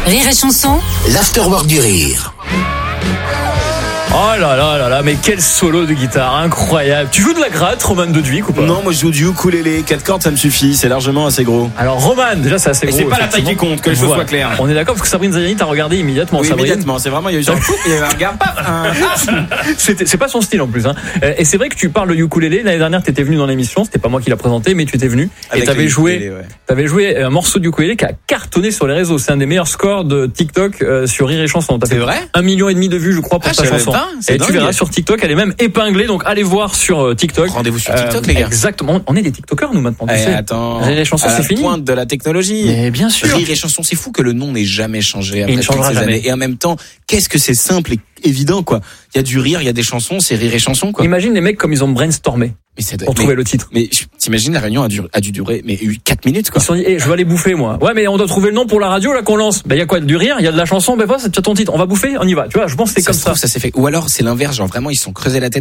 Rire et chanson, l'afterwork du rire. Oh là là là là, mais quel solo de guitare incroyable. Tu joues de la gratte, Roman Doduic, ou pas? Non, moi je joue du ukulélé, 4 cordes ça me suffit, c'est largement assez gros. Alors Roman, déjà c'est assez Et gros. c'est pas la taille qui compte, que les choses soient claires. On est d'accord parce que Sabrine Zaghini t'a regardé immédiatement. Oui, Sabrine. immédiatement, c'est vraiment, il y a eu genre il y a eu un regard, paf, C'est pas son style en plus. Hein. Et c'est vrai que tu parles de ukulélé. L'année dernière, t'étais venu dans l'émission. C'était pas moi qui l'a présenté, mais tu étais venu et t'avais joué un morceau de ukulélé qui a cartonné sur les réseaux. C'est un des meilleurs scores de TikTok sur Rire et Chanson. C'est vrai? 1,5 million de vues, je crois, pour ta chanson. Et tu verras sur TikTok, elle est même épinglée. Donc allez voir sur TikTok. Rendez-vous sur TikTok, les gars. Exactement. On est des TikTokers nous maintenant. Tu sais. Attends. Rire et Chanson, c'est fini. Pointe de la technologie. Mais bien sûr. Rire et Chanson, c'est fou que le nom n'ait jamais changé après il ne changera toutes ces jamais. années. Et en même temps, qu'est-ce que c'est simple et évident, quoi. Il y a du rire, il y a des chansons, c'est Rire et Chanson, quoi. Imagine les mecs comme ils ont brainstormé pour trouver le titre. Mais t'imagines, la réunion a dû durer 4 minutes, quoi. Ils se sont dit, je vais aller bouffer, moi. Ouais, mais on doit trouver le nom pour la radio, là, qu'on lance. Il y a quoi? Du rire, il y a de la chanson, c'est ton titre. On va bouffer, on y va. Tu vois, je pense que c'est comme ça. Ça s'est fait. Ou alors, c'est l'inverse, genre vraiment, ils se sont creusés la tête.